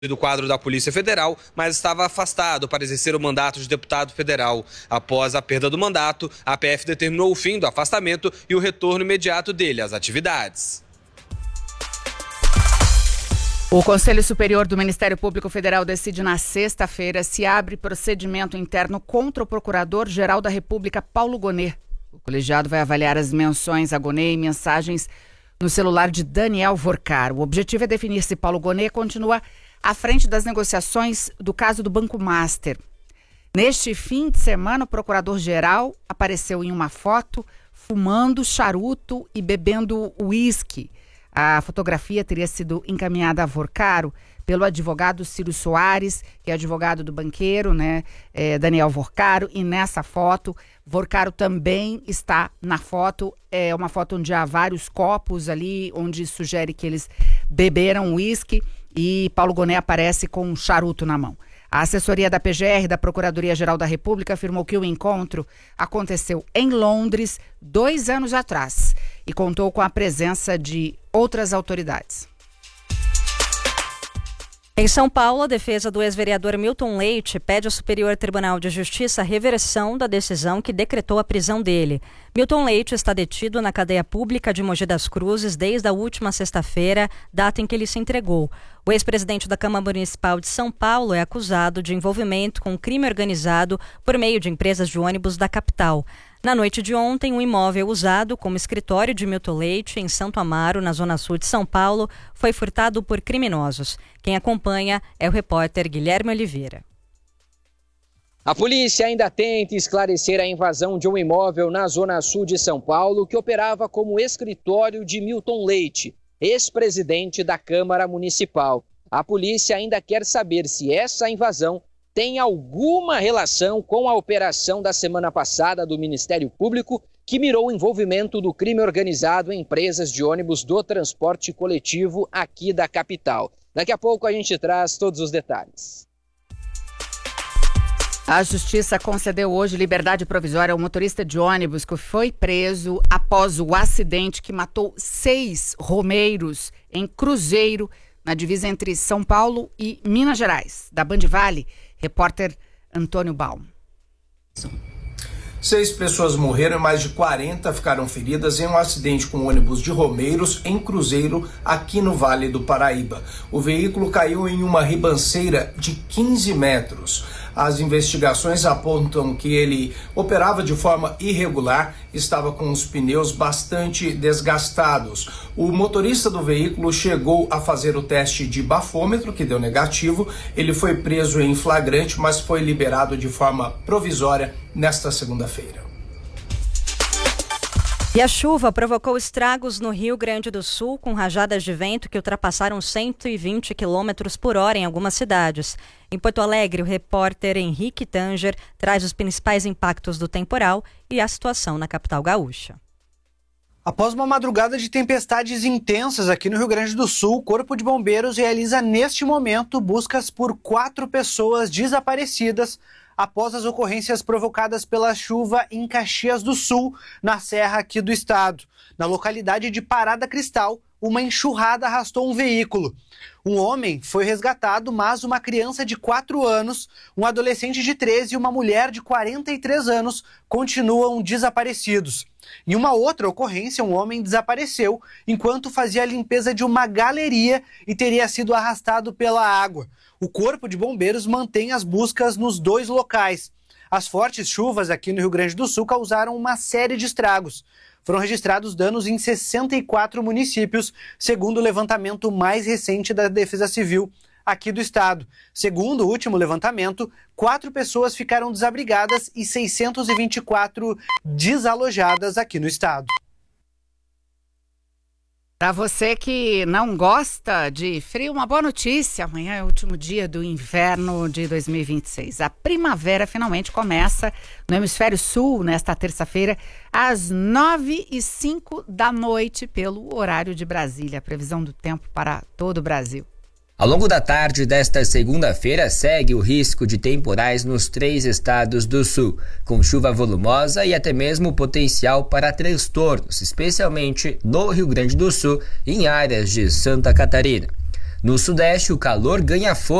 do quadro da Polícia Federal, mas estava afastado para exercer o mandato de deputado federal. Após a perda do mandato, a PF determinou o fim do afastamento e o retorno imediato dele às atividades. O Conselho Superior do Ministério Público Federal decide na sexta-feira se abre procedimento interno contra o Procurador-Geral da República, Paulo Gonet. O colegiado vai avaliar as menções a Gonet e mensagens no celular de Daniel Vorcaro. O objetivo é definir se Paulo Gonet continua à frente das negociações do caso do Banco Master. Neste fim de semana, o procurador-geral apareceu em uma foto fumando charuto e bebendo uísque. A fotografia teria sido encaminhada a Vorcaro pelo advogado Ciro Soares, que é advogado do banqueiro, Daniel Vorcaro, e nessa foto, Vorcaro também está na foto. É uma foto onde há vários copos ali, onde sugere que eles beberam uísque, e Paulo Gonet aparece com um charuto na mão. A assessoria da PGR, da Procuradoria-Geral da República, afirmou que o encontro aconteceu em Londres 2 anos atrás e contou com a presença de outras autoridades. Em São Paulo, a defesa do ex-vereador Milton Leite pede ao Superior Tribunal de Justiça a reversão da decisão que decretou a prisão dele. Milton Leite está detido na cadeia pública de Mogi das Cruzes desde a última sexta-feira, data em que ele se entregou. O ex-presidente da Câmara Municipal de São Paulo é acusado de envolvimento com crime organizado por meio de empresas de ônibus da capital. Na noite de ontem, um imóvel usado como escritório de Milton Leite, em Santo Amaro, na zona sul de São Paulo, foi furtado por criminosos. Quem acompanha é o repórter Guilherme Oliveira. A polícia ainda tenta esclarecer a invasão de um imóvel na zona sul de São Paulo que operava como escritório de Milton Leite, ex-presidente da Câmara Municipal. A polícia ainda quer saber se essa invasão tem alguma relação com a operação da semana passada do Ministério Público, que mirou o envolvimento do crime organizado em empresas de ônibus do transporte coletivo aqui da capital. Daqui a pouco a gente traz todos os detalhes. A Justiça concedeu hoje liberdade provisória ao motorista de ônibus que foi preso após o acidente que matou 6 romeiros em Cruzeiro, na divisa entre São Paulo e Minas Gerais. Da Band Vale, repórter Antônio Baum. 6 pessoas morreram e mais de 40 ficaram feridas em um acidente com ônibus de romeiros em Cruzeiro, aqui no Vale do Paraíba. O veículo caiu em uma ribanceira de 15 metros. As investigações apontam que ele operava de forma irregular, estava com os pneus bastante desgastados. O motorista do veículo chegou a fazer o teste de bafômetro, que deu negativo. Ele foi preso em flagrante, mas foi liberado de forma provisória nesta segunda-feira. E a chuva provocou estragos no Rio Grande do Sul, com rajadas de vento que ultrapassaram 120 km por hora em algumas cidades. Em Porto Alegre, o repórter Henrique Tanger traz os principais impactos do temporal e a situação na capital gaúcha. Após uma madrugada de tempestades intensas aqui no Rio Grande do Sul, o Corpo de Bombeiros realiza neste momento buscas por 4 pessoas desaparecidas após as ocorrências provocadas pela chuva em Caxias do Sul, na serra aqui do estado. Na localidade de Parada Cristal, uma enxurrada arrastou um veículo. Um homem foi resgatado, mas uma criança de 4 anos, um adolescente de 13 e uma mulher de 43 anos continuam desaparecidos. Em uma outra ocorrência, um homem desapareceu enquanto fazia a limpeza de uma galeria e teria sido arrastado pela água. O Corpo de Bombeiros mantém as buscas nos 2 locais. As fortes chuvas aqui no Rio Grande do Sul causaram uma série de estragos. Foram registrados danos em 64 municípios, segundo o levantamento mais recente da Defesa Civil aqui do estado. Segundo o último levantamento, 4 pessoas ficaram desabrigadas e 624 desalojadas aqui no estado. Para você que não gosta de frio, uma boa notícia. Amanhã é o último dia do inverno de 2026. A primavera finalmente começa no Hemisfério Sul, nesta terça-feira, às 9h05 da noite, pelo horário de Brasília. A previsão do tempo para todo o Brasil. Ao longo da tarde desta segunda-feira, segue o risco de temporais nos 3 estados do sul, com chuva volumosa e até mesmo potencial para transtornos, especialmente no Rio Grande do Sul e em áreas de Santa Catarina. No sudeste, o calor ganha força.